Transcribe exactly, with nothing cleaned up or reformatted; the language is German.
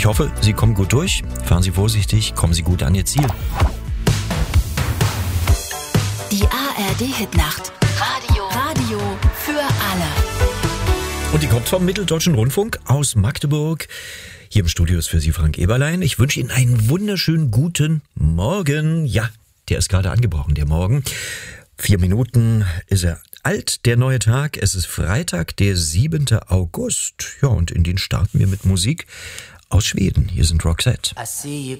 Ich hoffe, Sie kommen gut durch. Fahren Sie vorsichtig, kommen Sie gut an Ihr Ziel. Die A R D-Hitnacht. Radio. Radio für alle. Und die kommt vom Mitteldeutschen Rundfunk aus Magdeburg. Hier im Studio ist für Sie Frank Eberlein. Ich wünsche Ihnen einen wunderschönen guten Morgen. Ja, der ist gerade angebrochen, der Morgen. Vier Minuten ist er alt, der neue Tag. Es ist Freitag, der siebente August. Ja, und in den starten wir mit Musik aus Schweden. Hier sind Roxette. I see you